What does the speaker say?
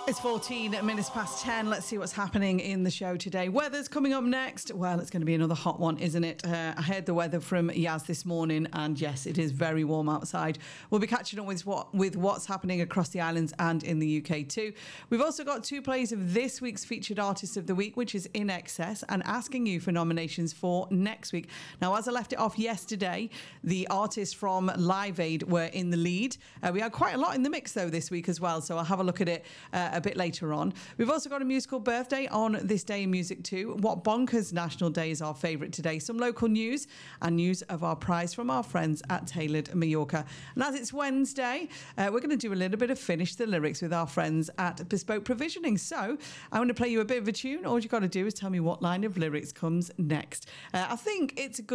It's 14 minutes past 10. Let's see what's happening in the show today. Weather's coming up next. Well, it's going to be another hot one, isn't it? I heard the weather from Yaz this morning, and yes, it is very warm outside. We'll be catching up with what's happening across the islands and in the UK too. We've also got two plays of this week's featured artist of the week, which is In Excess, and asking you for nominations for next week. Now, as I left it off yesterday, the artists from Live Aid were in the lead. We had quite a lot in the mix though this week as well, so I'll have a look at it a bit later on. We've also got a musical birthday on this day in music too. What Bonkers National Day is our favourite today. Some local news and news of our prize from our friends at Tailored Mallorca. And as it's Wednesday, we're going to do a little bit of Finish the Lyrics with our friends at Bespoke Provisioning. So I'm going to play you a bit of a tune. All you've got to do is tell me what line of lyrics comes next. I think it's a good